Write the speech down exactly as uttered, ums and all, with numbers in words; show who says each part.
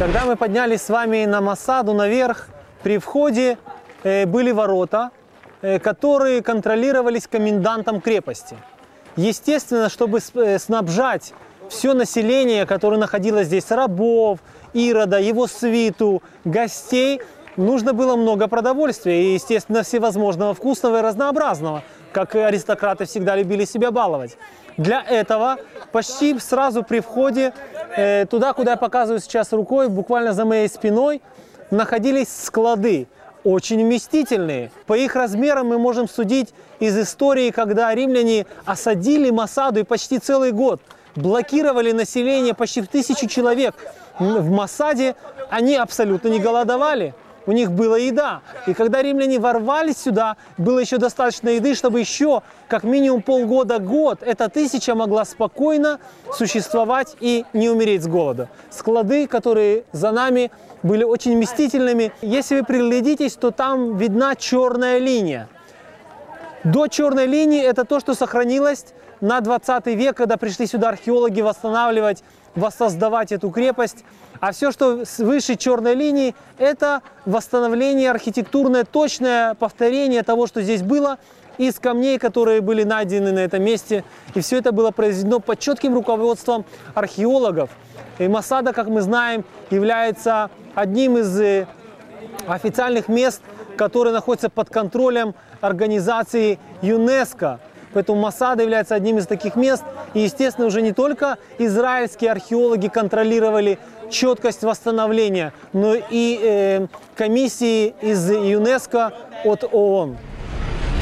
Speaker 1: Когда мы поднялись с вами на Масаду наверх, при входе э, были ворота, э, которые контролировались комендантом крепости. Естественно, чтобы снабжать все население, которое находилось здесь, рабов, Ирода, его свиту, гостей, нужно было много продовольствия и, естественно, всевозможного вкусного и разнообразного, как и аристократы всегда любили себя баловать. Для этого почти сразу при входе, э, туда, куда я показываю сейчас рукой, буквально за моей спиной, находились склады, очень вместительные. По их размерам мы можем судить из истории, когда римляне осадили Масаду и почти целый год блокировали население почти в тысячу человек. В Масаде они абсолютно не голодовали. У них была еда. И когда римляне ворвались сюда, было еще достаточно еды, чтобы еще как минимум полгода-год эта тысяча могла спокойно существовать и не умереть с голода. Склады, которые за нами, были очень вместительными. Если вы приглядитесь, то там видна черная линия. До черной линии это то, что сохранилось на двадцатый век, когда пришли сюда археологи восстанавливать, воссоздавать эту крепость. А все, что выше черной линии, это восстановление архитектурное, точное повторение того, что здесь было, из камней, которые были найдены на этом месте. И все это было произведено под четким руководством археологов. И Масада, как мы знаем, является одним из официальных мест, которые находятся под контролем организации ЮНЕСКО. Поэтому Масада является одним из таких мест. И, естественно, уже не только израильские археологи контролировали четкость восстановления, но и э, комиссии из ЮНЕСКО от ООН.